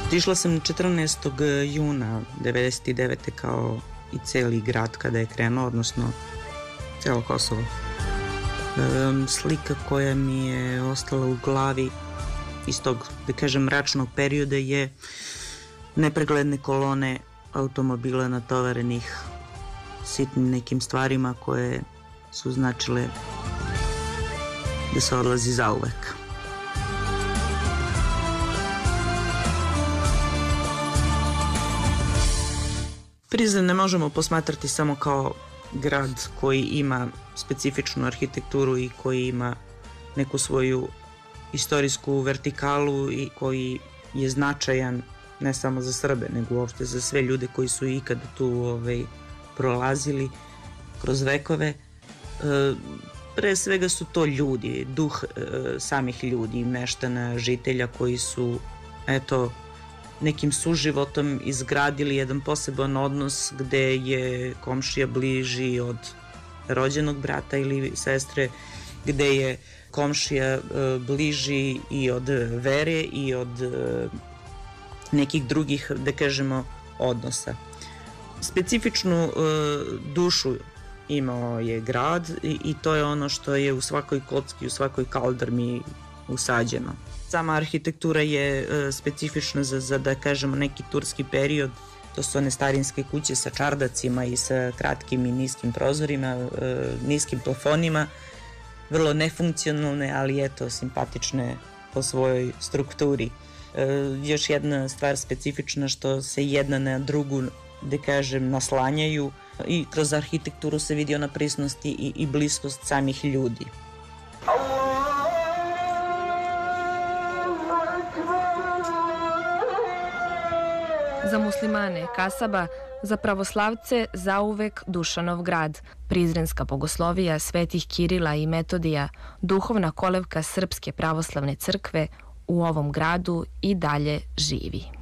Otišla sam 14. juna 1999. kao i celi grad kada je krenuo, odnosno celo Kosovo. Slika koja mi je ostala u glavi iz tog, da kažem, mračnog perioda je nepregledne kolone automobila natovarenih sitnim nekim stvarima koje su značile da se odlazi zauvek. Prizren ne možemo posmatrati samo kao grad koji ima specifičnu arhitekt,uru i koji ima neku svoju istorijsku vertikalu i koji je značajan ne samo za Srbe, nego uopšte za sve ljude koji su ikada tu prolazili kroz vekove. Pre svega su to ljudi, duh samih ljudi, meštana, žitelja koji su, eto, nekim suživotom izgradili jedan poseban odnos gde je komšija bliži od rođenog brata ili sestre, gde je komšija bliži i od vere i od nekih drugih, da kažemo, odnosa. Specifičnu dušu imao je grad i to je ono što je u svakoj kocki, u svakoj kaldrmi usađeno. Sama arhitektura je specifična za, da kažemo, neki turski period. To su one starinske kuće sa čardacima i sa kratkim i niskim prozorima, niskim plafonima, vrlo nefunkcionalne, ali eto, simpatične po svojoj strukturi. Još jedna stvar specifična što se jedna na drugu, da kažem, naslanjaju i kroz arhitekturu se vidi ona prisnost i bliskost samih ljudi. Za muslimane je kasaba, za pravoslavce zauvek Dušanov grad, prizrenska bogoslovija svetih Kirila i Metodija, duhovna kolevka Srpske pravoslavne crkve u ovom gradu i dalje živi.